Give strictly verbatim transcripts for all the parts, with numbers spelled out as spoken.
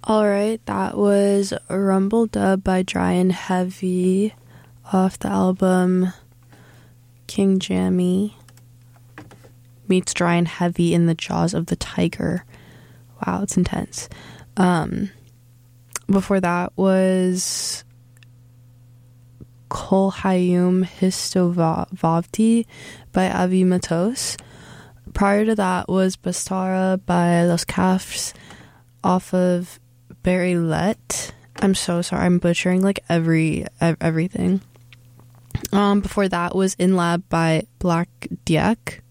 Alright, that was Rumble Dub by Dry and Heavy off the album King Jammy meets Dry and Heavy in the Jaws of the Tiger. Wow, it's intense. Um, before that was Kol Hayum Histovavti by Avi Matos. Prior to that was Bastara by Los Cafs off of Barry Let. I'm so sorry, I'm butchering like every ev- everything. Um, before that was In Lab by Black Diak.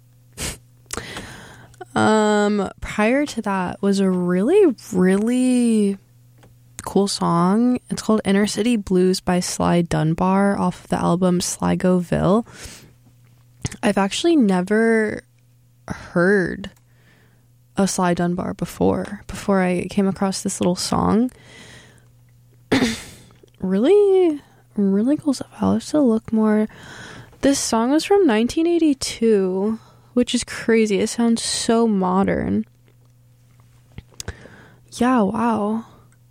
um, prior to that was a really, really cool song. It's called Inner City Blues by Sly Dunbar off of the album Sligoville. I've actually never heard of Sly Dunbar before before I came across this little song. really really cool stuff. I'll have to look more. This song was from nineteen eighty-two, which is crazy. It sounds so modern. Yeah, wow.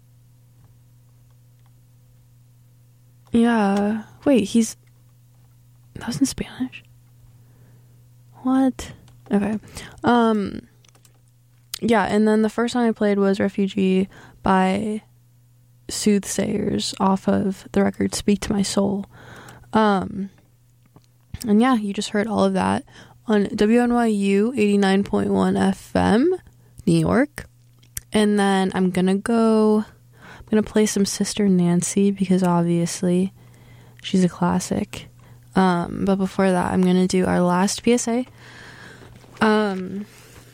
Yeah, wait, he's that was in Spanish? What? Okay. Um Yeah, and then the first song I played was Refugee by Soothsayers off of the record Speak to My Soul. Um, and yeah, you just heard all of that on W N Y U eighty-nine point one F M, New York. And then I'm gonna go, I'm gonna play some Sister Nancy because obviously she's a classic. Um, but before that, I'm gonna do our last P S A. Um...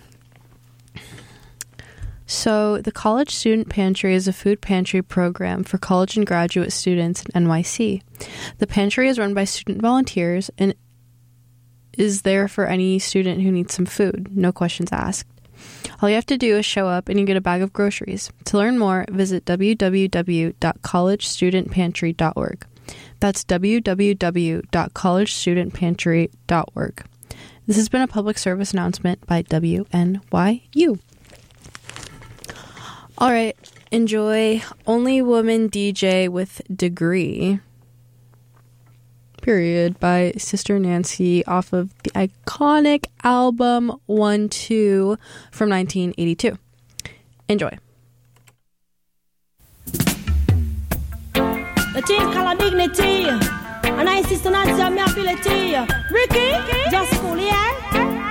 So, the College Student Pantry is a food pantry program for college and graduate students in N Y C. The pantry is run by student volunteers and is there for any student who needs some food, no questions asked. All you have to do is show up and you get a bag of groceries. To learn more, visit w w w dot college student pantry dot org. That's w w w dot college student pantry dot org. This has been a public service announcement by W N Y U. Alright, enjoy Only Woman D J with Degree, period, by Sister Nancy off of the iconic album one two from nineteen eighty-two. Enjoy. The team called Dignity, and I insist on answer my ability. Ricky, just cool, yeah?